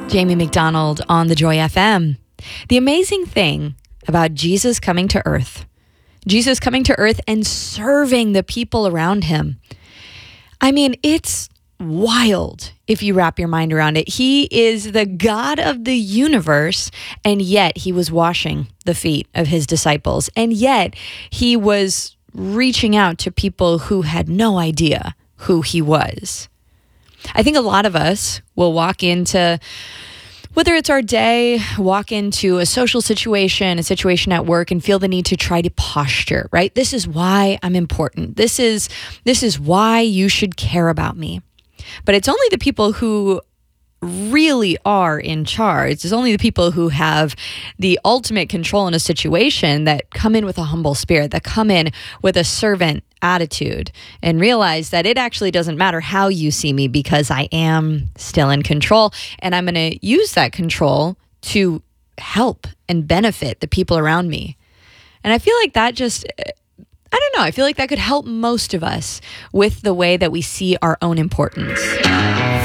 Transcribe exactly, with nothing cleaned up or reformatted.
Jamie McDonald on the Joy F M. The amazing thing about Jesus coming to earth, Jesus coming to earth and serving the people around him. I mean, it's wild if you wrap your mind around it. He is the God of the universe, and yet he was washing the feet of his disciples. And yet he was reaching out to people who had no idea who he was. I think a lot of us will walk into, whether it's our day, walk into a social situation, a situation at work, and feel the need to try to posture, right? This is why I'm important. This is, this is why you should care about me. But it's only the people who really are in charge. It's only the people who have the ultimate control in a situation that come in with a humble spirit, that come in with a servant attitude and realize that it actually doesn't matter how you see me because I am still in control, and I'm going to use that control to help and benefit the people around me. And I feel like that just, I don't know, I feel like that could help most of us with the way that we see our own importance.